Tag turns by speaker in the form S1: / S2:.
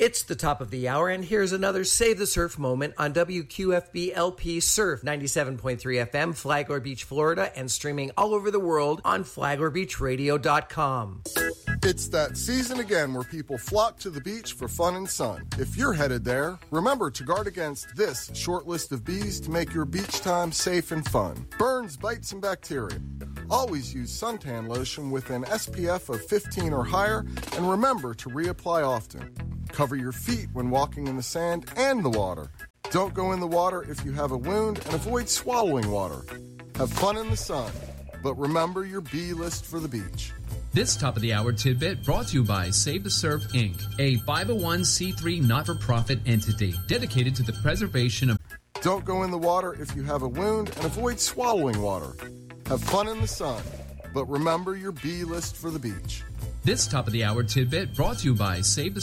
S1: It's the top of the hour, and here's another Save the Surf moment on WQFB LP Surf 97.3 FM, Flagler Beach, Florida, and streaming all over the world on FlaglerBeachRadio.com.
S2: It's that season again where people flock to the beach for fun and sun. If you're headed there, remember to guard against this short list of bees to make your beach time safe and fun. Burns, bites, and bacteria. Always use suntan lotion with an SPF of 15 or higher, and remember to reapply often. Cover your feet when walking in the sand and the water. Don't go in the water if you have a wound, and avoid swallowing water. Have fun in the sun, but remember your bee list for the beach.
S3: This top of the hour tidbit brought to you by Save the Surf Inc., a 501c3 not-for-profit entity dedicated to the preservation of...
S2: Don't go in the water if you have a wound, and avoid swallowing water. Have fun in the sun, but remember your bee list for the beach.
S3: This top of the hour tidbit brought to you by Save the